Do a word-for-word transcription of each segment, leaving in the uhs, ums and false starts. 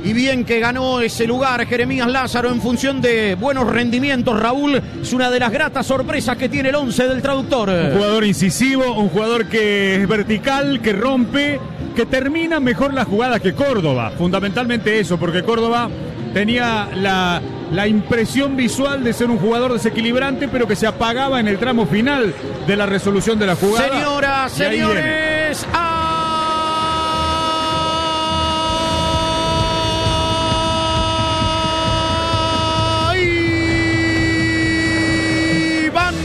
y bien que ganó ese lugar Jeremías Lázaro en función de buenos rendimientos. Raúl, es una de las gratas sorpresas que tiene el once del traductor. Un jugador incisivo, un jugador que es vertical, que rompe, que termina mejor las jugadas que Córdoba. Fundamentalmente eso, porque Córdoba tenía la, la impresión visual de ser un jugador desequilibrante, pero que se apagaba en el tramo final de la resolución de la jugada. Señoras, señores, ahí van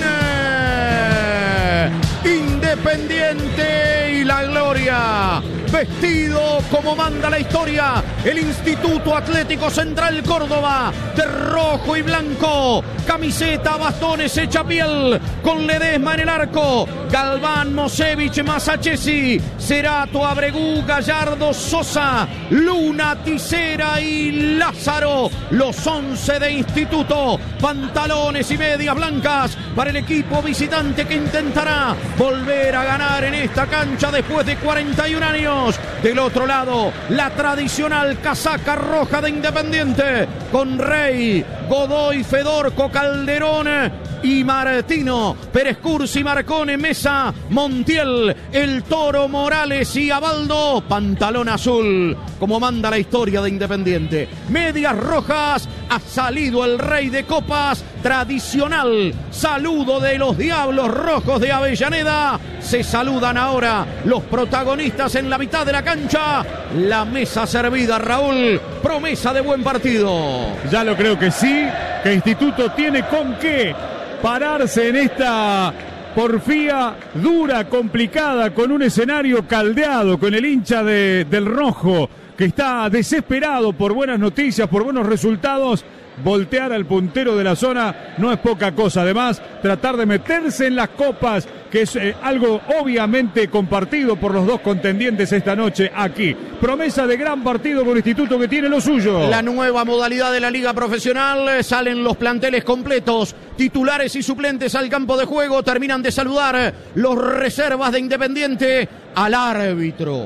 Independiente y la Gloria. Vestido como manda la historia, el Instituto Atlético Central Córdoba, de rojo y blanco, camiseta, bastones, hecha piel, con Ledesma en el arco, Galván, Mosevich, Masachesi, Cerato, Abregú, Gallardo, Sosa, Luna, Tisera y Lázaro, los once de Instituto, pantalones y medias blancas para el equipo visitante que intentará volver a ganar en esta cancha después de cuarenta y un años. Del otro lado, la tradicional casaca roja de Independiente, con Rey, Godoy, Fedorco, Calderón y Martino, Pérez Cursi, Marcone, Mesa, Montiel, El Toro, Morales y Abaldo, pantalón azul, como manda la historia de Independiente. Medias rojas, ha salido el Rey de Copas, tradicional saludo de los Diablos Rojos de Avellaneda. Se saludan ahora los protagonistas en la mitad de la cancha. La mesa servida, Raúl, promesa de buen partido. Ya lo creo que sí, que Instituto tiene con qué pararse en esta porfía dura, complicada, con un escenario caldeado, con el hincha de, del rojo, que está desesperado por buenas noticias, por buenos resultados. Voltear al puntero de la zona no es poca cosa. Además, tratar de meterse en las copas, que es eh, algo obviamente compartido por los dos contendientes esta noche aquí. Promesa de gran partido con Instituto, que tiene lo suyo. La nueva modalidad de la Liga Profesional, salen los planteles completos, titulares y suplentes al campo de juego. Terminan de saludar los reservas de Independiente al árbitro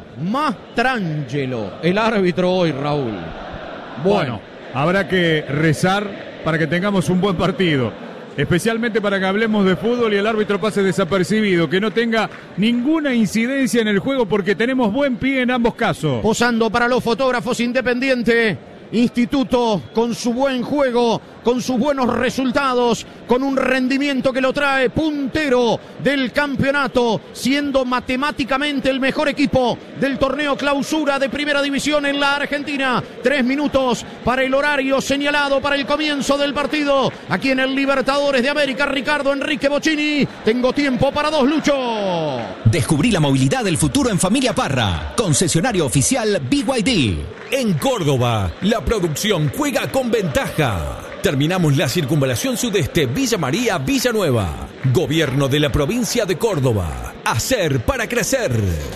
Mastrangelo. El árbitro hoy, Raúl. Bueno, bueno, habrá que rezar para que tengamos un buen partido, especialmente para que hablemos de fútbol y el árbitro pase desapercibido, que no tenga ninguna incidencia en el juego, porque tenemos buen pie en ambos casos. Posando para los fotógrafos Independiente, Instituto con su buen juego, con sus buenos resultados, con un rendimiento que lo trae puntero del campeonato, siendo matemáticamente el mejor equipo del torneo clausura de primera división en la Argentina. Tres minutos para el horario señalado para el comienzo del partido. Aquí en el Libertadores de América, Ricardo Enrique Bocini. Tengo tiempo para dos, Lucho. Descubrí la movilidad del futuro en Familia Parra, concesionario oficial B Y D. En Córdoba, la producción juega con ventaja. Terminamos la circunvalación sudeste Villa María, Villanueva. Gobierno de la provincia de Córdoba. Hacer para crecer.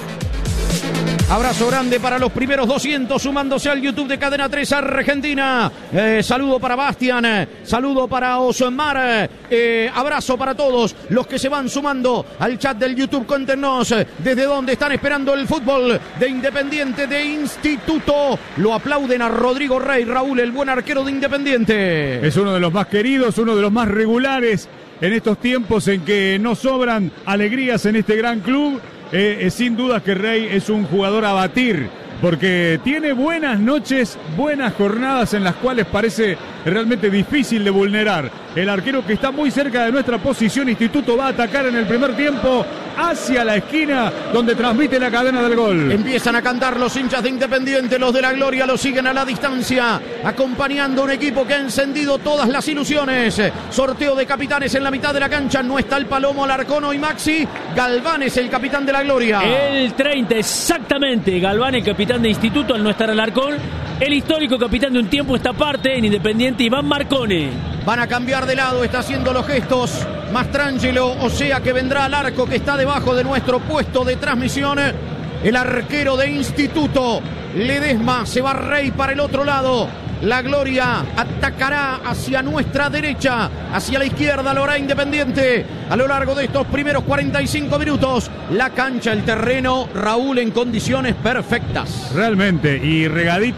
Abrazo grande para los primeros doscientos sumándose al YouTube de Cadena tres Argentina. Eh, saludo para Bastian, eh, saludo para Osmar, eh, abrazo para todos los que se van sumando al chat del YouTube. Cuéntenos eh, desde dónde están esperando el fútbol de Independiente, de Instituto. Lo aplauden a Rodrigo Rey, Raúl, el buen arquero de Independiente. Es uno de los más queridos, uno de los más regulares en estos tiempos en que no sobran alegrías en este gran club. Eh, eh, sin duda que Rey es un jugador a batir, porque tiene buenas noches, buenas jornadas en las cuales parece realmente difícil de vulnerar. El arquero que está muy cerca de nuestra posición, Instituto, va a atacar en el primer tiempo hacia la esquina donde transmite la cadena del gol. Empiezan a cantar los hinchas de Independiente, los de la Gloria lo siguen a la distancia, acompañando un equipo que ha encendido todas las ilusiones. Sorteo de capitanes en la mitad de la cancha, no está el Palomo, Alarcón y Maxi. Galván es el capitán de la Gloria. El treinta, exactamente, Galván, el capitán de Instituto, al no estar Alarcón. El histórico capitán de un tiempo esta parte en Independiente, Iván Marcone. Van a cambiar de lado, está haciendo los gestos Mastrangelo, o sea que vendrá al arco que está debajo de nuestro puesto de transmisión. El arquero de Instituto, Ledesma, se va Rey para el otro lado. La Gloria atacará hacia nuestra derecha, hacia la izquierda lo hará Independiente. A lo largo de estos primeros cuarenta y cinco minutos, la cancha, el terreno, Raúl, en condiciones perfectas. Realmente, y regadito